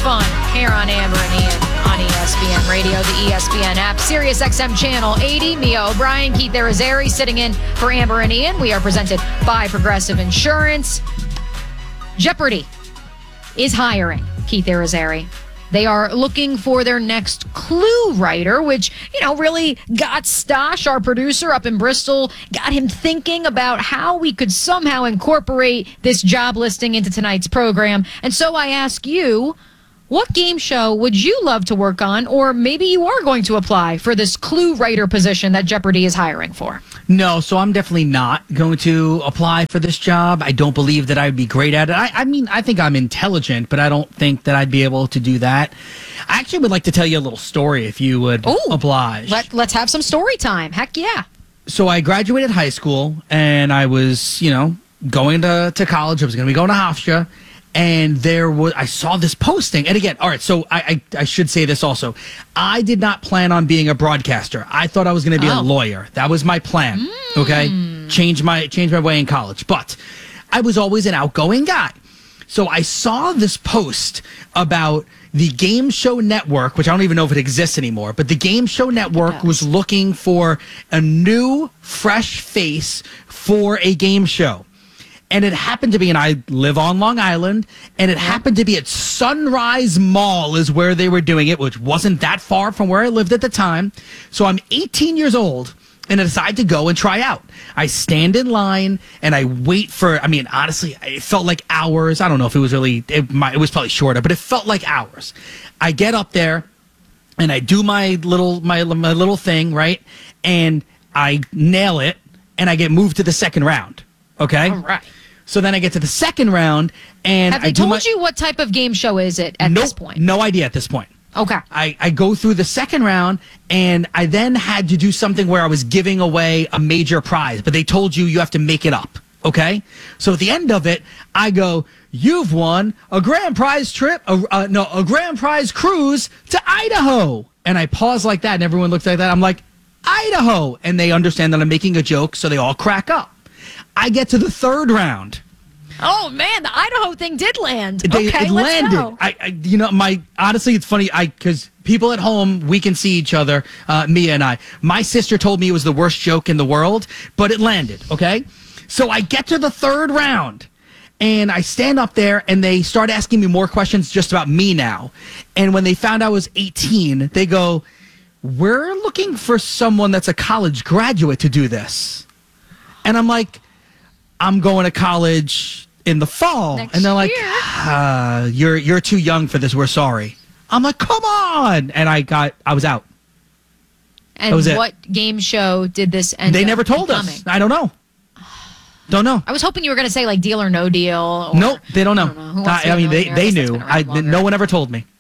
fun here on Amber and Ian on ESPN Radio, the ESPN app, Sirius XM Channel 80. Mia O'Brien, Keith Arizari sitting in for Amber and Ian. We are presented by Progressive Insurance. Jeopardy is hiring Keith Arizari. They are looking for their next clue writer, which, really got Stosh, our producer up in Bristol, got him thinking about how we could somehow incorporate this job listing into tonight's program. And so I ask you, what game show would you love to work on? Or maybe you are going to apply for this clue writer position that Jeopardy is hiring for. No, so I'm definitely not going to apply for this job. I don't believe that I would be great at it. I think I'm intelligent, but I don't think that I'd be able to do that. I actually would like to tell you a little story if you would oblige. Let's have some story time. Heck yeah. So I graduated high school and I was, going to college. I was going to be going to Hofstra. And I saw this posting. And again, all right, so I should say this also. I did not plan on being a broadcaster. I thought I was going to be a lawyer. That was my plan, okay? Change my way in college. But I was always an outgoing guy. So I saw this post about the Game Show Network, which I don't even know if it exists anymore, but the Game Show Network was looking for a new, fresh face for a game show. And it happened to be, and I live on Long Island, and it happened to be at Sunrise Mall is where they were doing it, which wasn't that far from where I lived at the time. So I'm 18 years old, and I decide to go and try out. I stand in line, and I wait for, honestly, it felt like hours. I don't know if it was really, it was probably shorter, but it felt like hours. I get up there, and I do my little thing, right? And I nail it, and I get moved to the second round, okay? All right. So then I get to the second round, and have they told you what type of game show is it at this point? No idea at this point. Okay. I go through the second round, and I then had to do something where I was giving away a major prize, but they told you have to make it up, okay? So at the end of it, I go, you've won a grand prize trip, a grand prize cruise to Idaho. And I pause like that, and everyone looks like that. I'm like, Idaho. And they understand that I'm making a joke, so they all crack up. I get to the third round. Oh man, the Idaho thing did land. It landed. Honestly, it's funny. Because people at home, we can see each other, Mia and I. My sister told me it was the worst joke in the world, but it landed. Okay, so I get to the third round, and I stand up there, and they start asking me more questions just about me now. And when they found I was 18, they go, "We're looking for someone that's a college graduate to do this," and I'm like, I'm going to college in the fall. Next and they're like, year. you're too young for this. We're sorry. I'm like, come on. And I was out. And what game show did this end They up never told becoming? us. I don't know. Don't know. I was hoping you were going to say like Deal or No Deal. Or, nope, they don't know. Who wants to be a millionaire? They That's knew. been around longer. No one ever told me.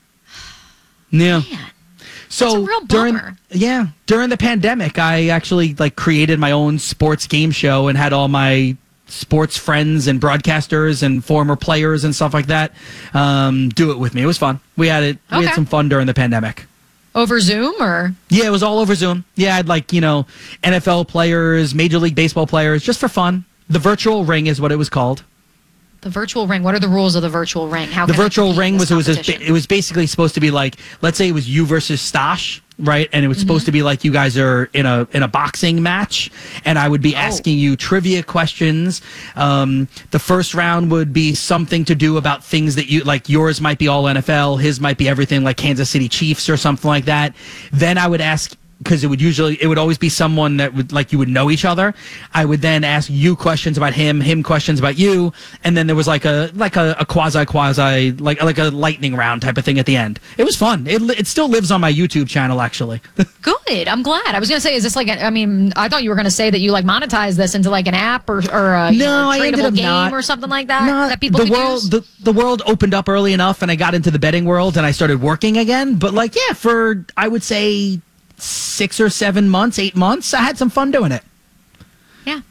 Yeah. Man. So That's a real bummer. during the pandemic, I actually created my own sports game show and had all my sports friends and broadcasters and former players and stuff like that do it with me. It was fun. We had some fun during the pandemic. Over Zoom or? Yeah, it was all over Zoom. Yeah, I had NFL players, Major League Baseball players, just for fun. The virtual ring is what it was called. The virtual ring. What are the rules of the virtual ring? The virtual ring was it was basically supposed to be like, let's say it was you versus Stosh, right? And it was supposed to be like you guys are in a boxing match, and I would be asking you trivia questions. The first round would be something to do about things that you like. Yours might be all NFL, his might be everything like Kansas City Chiefs or something like that. Then I would ask, because it would always be someone that would you would know each other. I would then ask you questions about him questions about you, and then there was like a quasi like a lightning round type of thing at the end. It was fun. It still lives on my YouTube channel actually. Good. I'm glad. I was gonna say, is this I thought you were gonna say that you monetize this into an app or a tradable game or something like that that people could use. The world opened up early enough, and I got into the betting world, and I started working again. But for I would say 6 or 7 months, 8 months, I had some fun doing it. Yeah.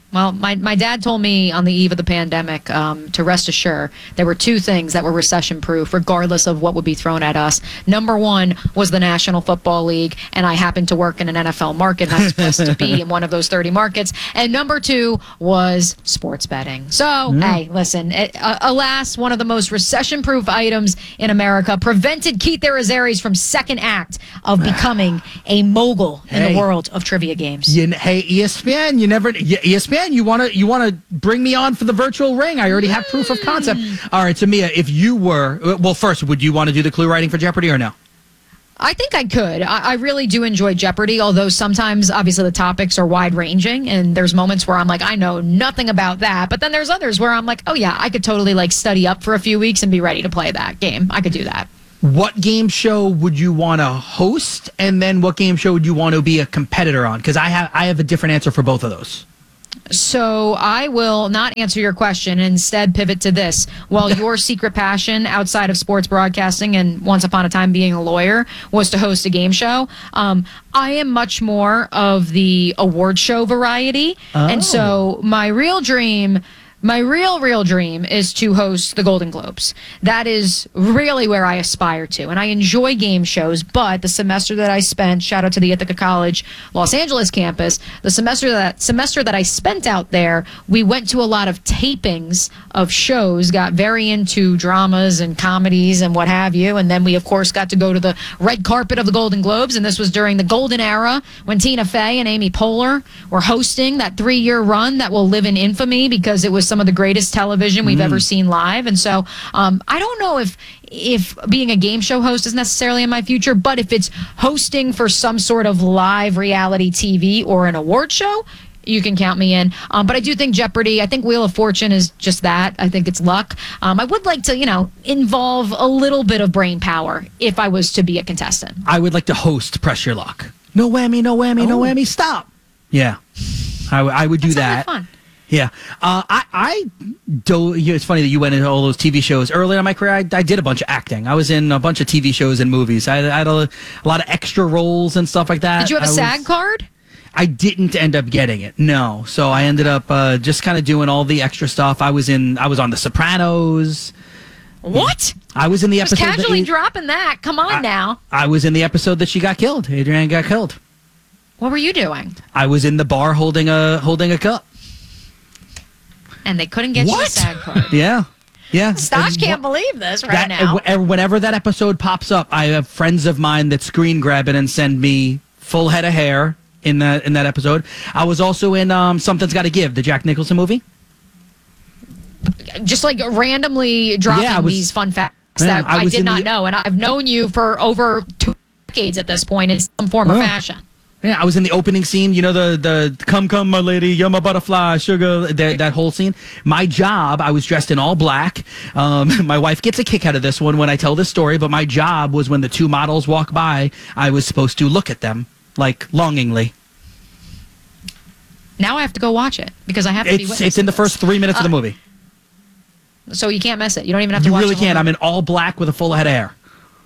Well, my dad told me on the eve of the pandemic to rest assured there were two things that were recession-proof, regardless of what would be thrown at us. Number one was the National Football League, and I happened to work in an NFL market, and I was blessed to be in one of those 30 markets. And number two was sports betting. So, hey, listen, alas, one of the most recession-proof items in America prevented Keith Arazares from second act of becoming a mogul in the world of trivia games. Hey, ESPN, ESPN, you want to bring me on for the virtual ring? I already have proof of concept. All right, so Mia, if you were, well, first, would you want to do the clue writing for Jeopardy or no? I think I could. I really do enjoy Jeopardy, although sometimes, obviously, the topics are wide-ranging, and there's moments where I'm like, I know nothing about that, but then there's others where I'm like, oh, yeah, I could totally, study up for a few weeks and be ready to play that game. I could do that. What game show would you want to host, and then what game show would you want to be a competitor on? Because I have a different answer for both of those. So I will not answer your question and instead pivot to this. While your secret passion outside of sports broadcasting and once upon a time being a lawyer was to host a game show, I am much more of the award show variety. And so my real dream is to host the Golden Globes. That is really where I aspire to. And I enjoy game shows, but the semester that I spent, shout out to the Ithaca College Los Angeles campus, the semester that I spent out there, we went to a lot of tapings of shows, got very into dramas and comedies and what have you. And then we, of course, got to go to the red carpet of the Golden Globes. And this was during the golden era when Tina Fey and Amy Poehler were hosting that 3-year run that will live in infamy because it was some of the greatest television we've ever seen live. And so I don't know if being a game show host is necessarily in my future, but if it's hosting for some sort of live reality TV or an award show, you can count me in. But I do think Jeopardy, I think Wheel of Fortune is just that. I think it's luck. I would like to, involve a little bit of brain power if I was to be a contestant. I would like to host Press Your Luck. No whammy, no whammy, no whammy, stop. Yeah. I would do that. Fun. Yeah. I do. It's funny that you went into all those TV shows. Early in my career, I did a bunch of acting. I was in a bunch of TV shows and movies. I had a lot of extra roles and stuff like that. Did you have a SAG card? I didn't end up getting it. No. So I ended up just kind of doing all the extra stuff. I was on The Sopranos. What? I was in the episode. Just casually dropping that. Come on now. I was in the episode that she got killed. Adrienne got killed. What were you doing? I was in the bar holding a cup. And they couldn't get you a SAG card. Yeah. Stosh can't believe this now. Whenever that episode pops up, I have friends of mine that screen grab it and send me full head of hair in that episode. I was also in Something's Gotta Give, the Jack Nicholson movie. Just randomly dropping these fun facts that I did not know. And I've known you for over 2 decades at this point in some form or fashion. Yeah, I was in the opening scene, the come, my lady, you're my butterfly, sugar, that whole scene. My job, I was dressed in all black. My wife gets a kick out of this one when I tell this story, but my job was when the two models walk by, I was supposed to look at them, longingly. Now I have to go watch it because I have to be witnessing. It's in the first 3 minutes of the movie. So you can't miss it. You don't even have to watch it. You really can't. I'm in all black with a full head of hair.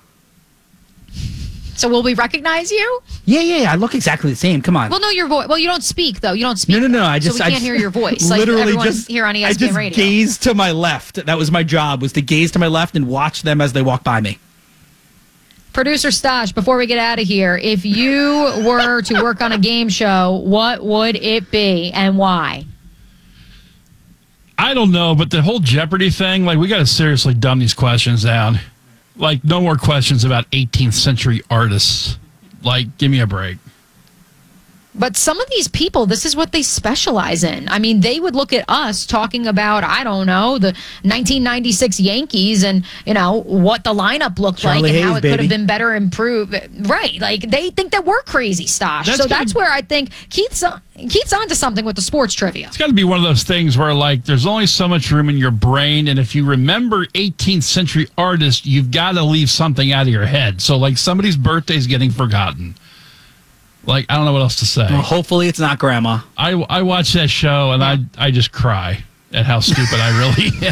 So will we recognize you? Yeah. I look exactly the same. Come on. Well, no, your voice. Well, you don't speak though. You don't speak. No. So we can't hear your voice. Literally, just here on ESPN Radio. Gaze to my left. That was my job. Was to gaze to my left and watch them as they walk by me. Producer Stosh, before we get out of here, if you were to work on a game show, what would it be and why? I don't know, but the whole Jeopardy thing, we got to seriously dumb these questions down. No more questions about 18th century artists. Give me a break. But some of these people, this is what they specialize in. I mean, they would look at us talking about, I don't know, the 1996 Yankees and, what the lineup looked Charlie like and Hayes, how it could have been better improved. Right. They think that we're crazy, Stosh. That's where I think Keith's onto something with the sports trivia. It's got to be one of those things where, there's only so much room in your brain, and if you remember 18th century artists, you've got to leave something out of your head. So, somebody's birthday's getting forgotten. I don't know what else to say. Well, hopefully it's not Grandma. I watch that show, and I just cry at how stupid I really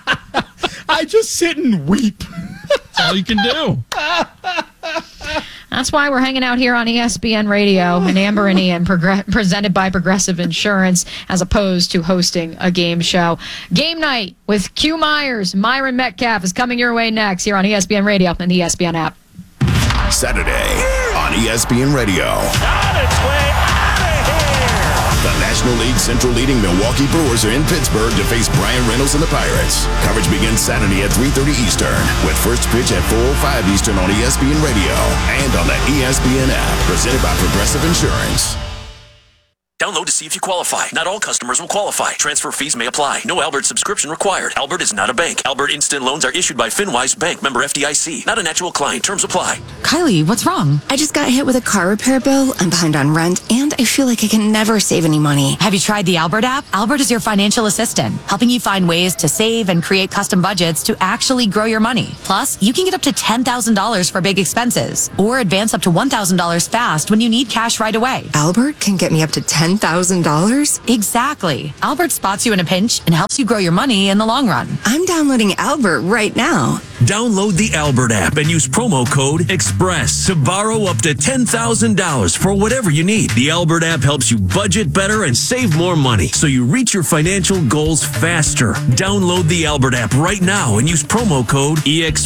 am. I just sit and weep. That's all you can do. That's why we're hanging out here on ESPN Radio and Amber and Ian, presented by Progressive Insurance, as opposed to hosting a game show. Game night with Q Myers, Myron Metcalf is coming your way next here on ESPN Radio and the ESPN app. Saturday on ESPN Radio. On its way out of here. The National League Central leading Milwaukee Brewers are in Pittsburgh to face Brian Reynolds and the Pirates. Coverage begins Saturday at 3:30 Eastern, with first pitch at 4:05 Eastern on ESPN Radio and on the ESPN app, presented by Progressive Insurance. Download to see if you qualify. Not all customers will qualify. Transfer fees may apply. No Albert subscription required. Albert is not a bank. Albert Instant Loans are issued by FinWise Bank, member FDIC. Not an actual client. Terms apply. Kylie, what's wrong? I just got hit with a car repair bill. I'm behind on rent, and I feel like I can never save any money. Have you tried the Albert app? Albert is your financial assistant, helping you find ways to save and create custom budgets to actually grow your money. Plus, you can get up to $10,000 for big expenses, or advance up to $1,000 fast when you need cash right away. Albert can get me up to $10,000? Exactly. Albert spots you in a pinch and helps you grow your money in the long run. I'm downloading Albert right now. Download the Albert app and use promo code EXPRESS to borrow up to $10,000 for whatever you need. The Albert app helps you budget better and save more money, so you reach your financial goals faster. Download the Albert app right now and use promo code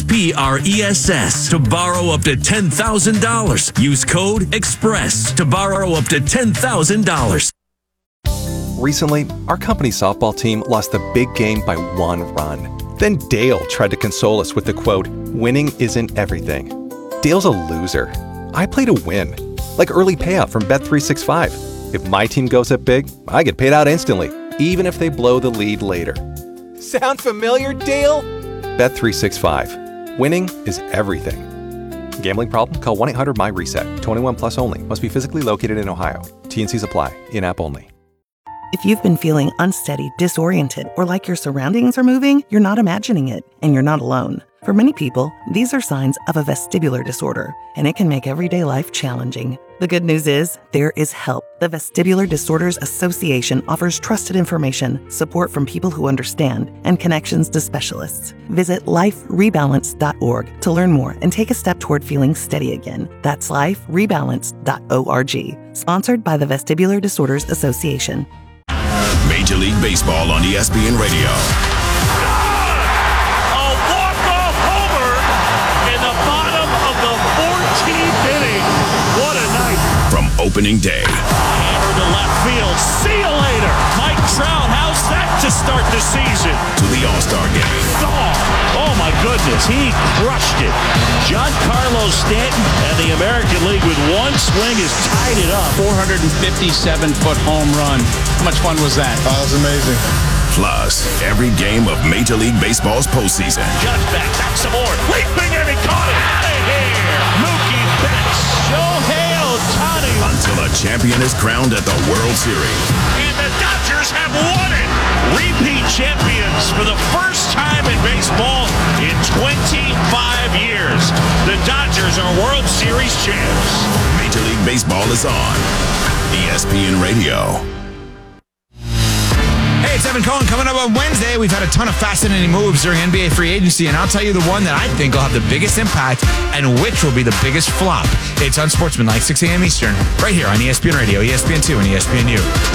EXPRESS to borrow up to $10,000. Use code EXPRESS to borrow up to $10,000. Recently, our company's softball team lost the big game by 1 run. Then Dale tried to console us with the quote, "Winning isn't everything." Dale's a loser. I play to win, like early payout from Bet365. If my team goes up big, I get paid out instantly, even if they blow the lead later. Sound familiar, Dale? Bet365. Winning is everything. Gambling problem? Call 1-800-MY-RESET. 21 plus only. Must be physically located in Ohio. T&Cs apply. In-app only. If you've been feeling unsteady, disoriented, or like your surroundings are moving, you're not imagining it, and you're not alone. For many people, these are signs of a vestibular disorder, and it can make everyday life challenging. The good news is, there is help. The Vestibular Disorders Association offers trusted information, support from people who understand, and connections to specialists. Visit liferebalance.org to learn more and take a step toward feeling steady again. That's liferebalance.org. Sponsored by the Vestibular Disorders Association. Major League Baseball on ESPN Radio. A walk-off homer in the bottom of the 14th inning. What a night. From opening day. Hammer to left field. See you later. Mike Trout, how's that to start the season? To the All-Star Game. Oh my goodness, he crushed it. Giancarlo Stanton and the American League with one swing has tied it up. 457-foot home run. How much fun was that? Oh, that was amazing. Plus, every game of Major League Baseball's postseason. Judge back some more. Leaping and he caught it. Out of here. Mookie Betts. Shohei Ohtani. Until a champion is crowned at the World Series. And the Dodgers have won it. Repeat champions for the first time in baseball in 25 years. The Dodgers are World Series champs. Major League Baseball is on ESPN Radio. Hey, it's Evan Cohen. Coming up on Wednesday, we've had a ton of fascinating moves during NBA free agency, and I'll tell you the one that I think will have the biggest impact and which will be the biggest flop. It's Unsportsmanlike, 6 a.m. Eastern, right here on ESPN Radio, ESPN2, and ESPNU.